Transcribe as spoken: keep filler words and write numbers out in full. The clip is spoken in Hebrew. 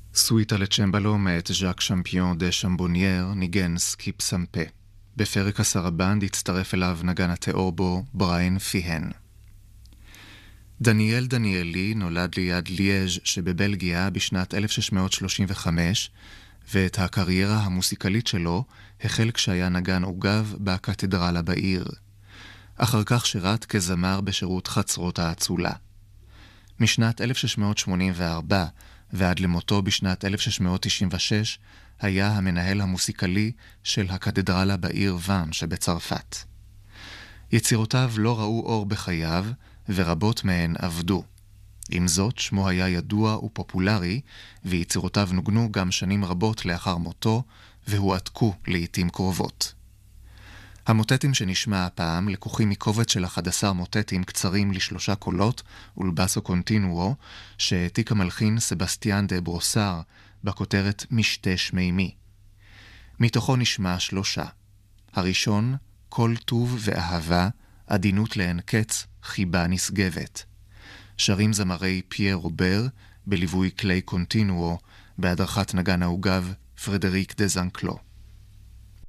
סוויטה לצ'מבלו מאת ז'אק שמפיון דה שמבונייר ניגן סקיפ סמפה. בפרק הסרבנד הצטרף אליו נגן התיאורבו בריין פיהן. דניאל דניאלי נולד ליד ליאז' שבבלגיה בשנת אלף שש מאות שלושים וחמש, ואת הקריירה המוסיקלית שלו החל כשהיה נגן עוגב בקתדרלה בעיר. אחר כך שירת כזמר בשירות חצרות האצולה. משנת אלף שש מאות שמונים וארבע ועד למותו בשנת אלף שש מאות תשעים ושש היה המנהל המוסיקלי של הקתדרלה בעיר ואן שבצרפת. יצירותיו לא ראו אור בחייו ורבות מהן עבדו. עם זאת, שמו היה ידוע ופופולרי, ויצירותיו נוגנו גם שנים רבות לאחר מותו, והועתקו לעתים קרובות. המוטטים שנשמע הפעם לקוחים מקובץ של אחד עשר מוטטים קצרים לשלושה קולות ולבאסו קונטינואו, שהעתיק המלחין סבסטיאן דה ברוסר בכותרת משתה שמימי. מתוכו נשמע שלושה. הראשון, כל טוב ואהבה, עדינות לאין קץ, חיבה נשגבת. שרים זמרי פייר רובר, בליווי קלי קונטינואו, בהדרכת נגן העוגב פרדריק דה זנקלו.